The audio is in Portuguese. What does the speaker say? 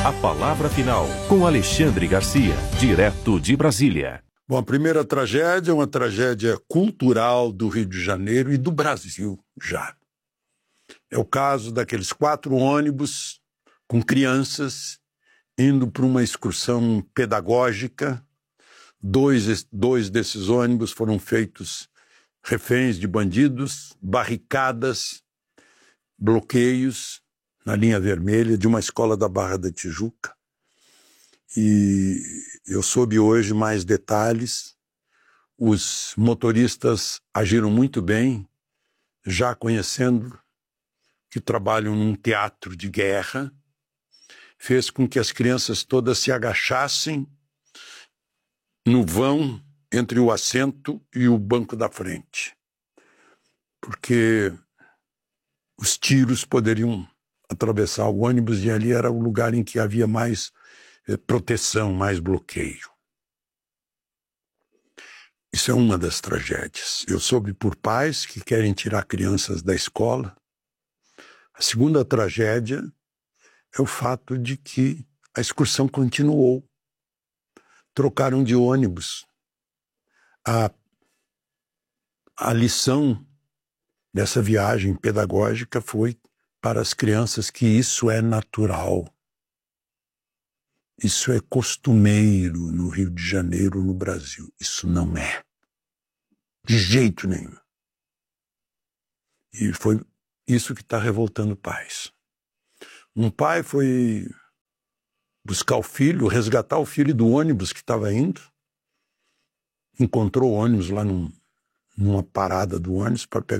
A palavra final, com Alexandre Garcia, direto de Brasília. Bom, a primeira tragédia é uma tragédia cultural do Rio de Janeiro e do Brasil já. É o caso daqueles 4 ônibus com crianças indo para uma excursão pedagógica. Dois desses ônibus foram feitos reféns de bandidos, barricadas, bloqueios na linha vermelha de uma escola da Barra da Tijuca. E eu soube hoje mais detalhes. Os motoristas agiram muito bem, já conhecendo que trabalham num teatro de guerra, fez com que as crianças todas se agachassem no vão entre o assento e o banco da frente, porque os tiros poderiam atravessar o ônibus e ali era o lugar em que havia mais proteção, mais bloqueio. Isso é uma das tragédias. Eu soube por pais que querem tirar crianças da escola. A segunda tragédia é o fato de que a excursão continuou. Trocaram de ônibus. A lição dessa viagem pedagógica foi para as crianças que isso é natural. Isso é costumeiro no Rio de Janeiro, no Brasil. Isso não é. De jeito nenhum. E foi isso que está revoltando pais. Um pai foi buscar o filho, resgatar o filho do ônibus que estava indo. Encontrou o ônibus lá numa parada do ônibus para pegar